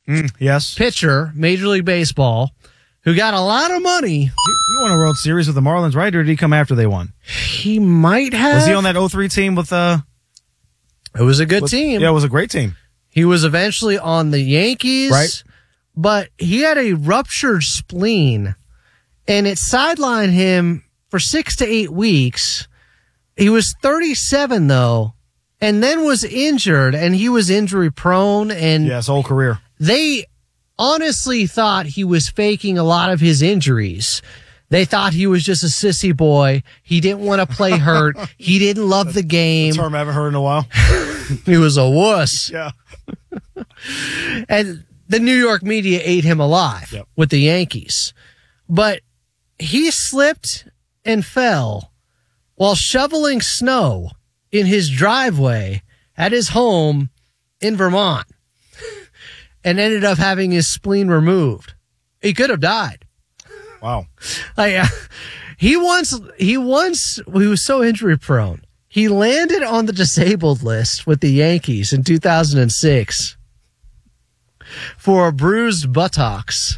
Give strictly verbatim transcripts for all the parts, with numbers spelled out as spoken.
Mm, yes. Pitcher, Major League Baseball, who got a lot of money. He he won a World Series with the Marlins, right? Or did he come after they won? He might have. Was he on that oh three team with uh It was a good with, team. Yeah, it was a great team. He was eventually on the Yankees. Right. But he had a ruptured spleen, and it sidelined him for six to eight weeks. He was thirty-seven, though, and then was injured, and he was injury prone. And Yeah, his whole career. they honestly thought he was faking a lot of his injuries. They thought he was just a sissy boy. He didn't want to play hurt. He didn't love the game. Term I haven't heard in a while. He was a wuss. Yeah. And the New York media ate him alive Yep. with the Yankees. But he slipped and fell while shoveling snow in his driveway at his home in Vermont and ended up having his spleen removed. He could have died. Wow. Like, uh, he once, he once, he was so injury prone. He landed on the disabled list with the Yankees in two thousand six for bruised buttocks.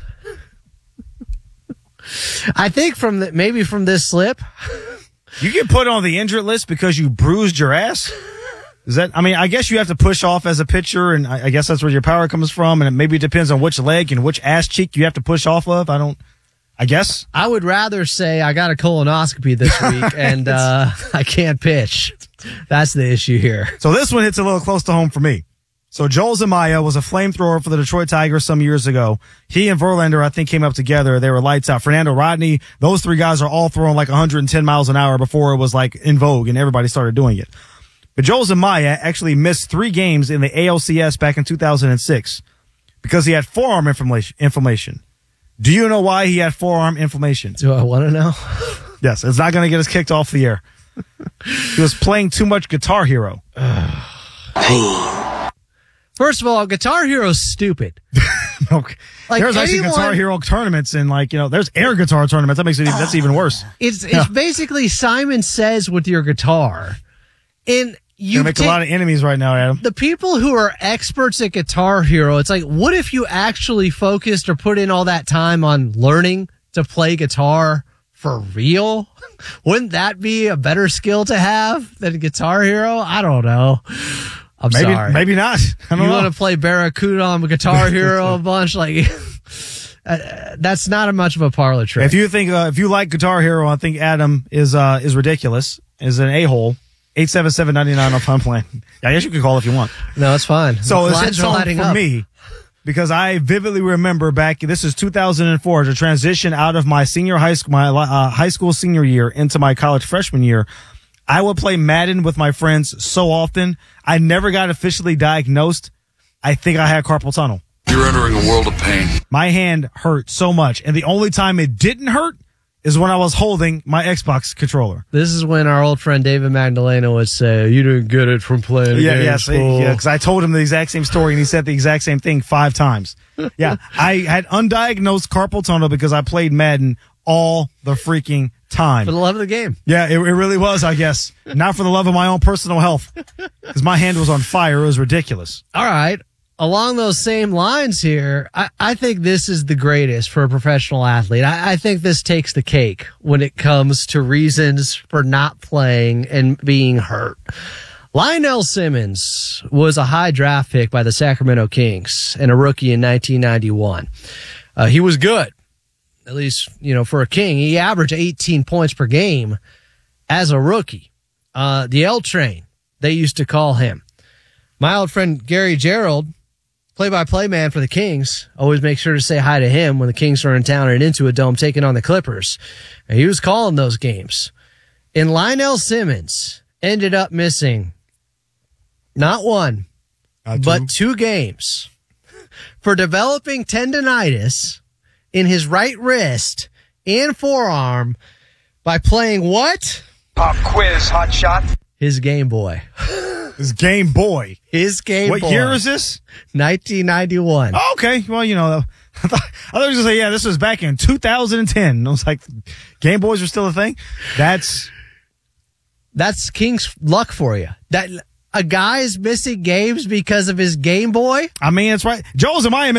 I think from the, maybe from this slip. You get put on the injured list because you bruised your ass? Is that, I mean, I guess you have to push off as a pitcher, and I, I guess that's where your power comes from, and it maybe depends on which leg and which ass cheek you have to push off of. I don't, I guess. I would rather say I got a colonoscopy this week and uh, I can't pitch. That's the issue here. So this one hits a little close to home for me. So Joel Zumaya was a flamethrower for the Detroit Tigers some years ago. He and Verlander, I think, came up together. They were lights out. Fernando Rodney, those three guys are all throwing like one hundred ten miles an hour before it was like in vogue and everybody started doing it. But Joel Zumaya actually missed three games in the A L C S back in two thousand six because he had forearm inflammation. Do you know why he had forearm inflammation? Do I want to know? Yes, it's not going to get us kicked off the air. He was playing too much Guitar Hero. First of all, Guitar Hero's stupid. Okay. Like there's actually anyone- Guitar Hero tournaments and like, you know, there's air guitar tournaments. That makes it even, that's even worse. It's it's Yeah. basically Simon Says with your guitar. And You're you going to make take a lot of enemies right now, Adam. the people who are experts at Guitar Hero, it's like, what if you actually focused or put in all that time on learning to play guitar for real? Wouldn't that be a better skill to have than Guitar Hero? I don't know. I'm Maybe, sorry. maybe not. I don't you know. want to play Barracuda on Guitar Hero a bunch? Like, uh, that's not a much of a parlor trick. If you think, uh, if you like Guitar Hero, I think Adam is, uh, is ridiculous, is an a-hole. eight seven seven, nine nine on Fun Plan. I guess you can call if you want. no, it's fine. So The it's lines hit are song lighting for up. me because I vividly remember back, this is two thousand four, the transition out of my senior high school, my uh, high school senior year into my college freshman year. I would play Madden with my friends so often. I never got officially diagnosed. I think I had carpal tunnel. You're entering a world of pain. My hand hurt so much. And the only time it didn't hurt is when I was holding my Xbox controller. This is when our old friend David Magdalena would say, "You didn't get it from playing Yeah, games, yes, fool." yeah, because I told him the exact same story and he said the exact same thing five times. Yeah, I had undiagnosed carpal tunnel because I played Madden all the freaking time. For the love of the game. Yeah, it, it really was, I guess. Not for the love of my own personal health, because my hand was on fire. It was ridiculous. All right. Along those same lines here, I, I think this is the greatest for a professional athlete. I, I think this takes the cake when it comes to reasons for not playing and being hurt. Lionel Simmons was a high draft pick by the Sacramento Kings and a rookie in nineteen ninety-one. Uh, he was good, at least, you know, for a King. He averaged eighteen points per game as a rookie. Uh, the L Train, they used to call him. My old friend Gary Gerald, play-by-play man for the Kings, always make sure to say hi to him when the Kings are in town and into a dome taking on the Clippers. And he was calling those games. And Lionel Simmons ended up missing not one, Uh, but two games for developing tendonitis in his right wrist and forearm by playing what? Pop quiz, hot shot. His Game Boy. This Game Boy. His Game What Boy. year is this? nineteen ninety-one. Oh, okay. Well, you know, I thought, I thought you were going to say, yeah, this was back in two thousand ten. I was like, Game Boys are still a thing? That's... That's King's luck for you. That a guy is missing games because of his Game Boy? I mean, it's right. Joel Zumaya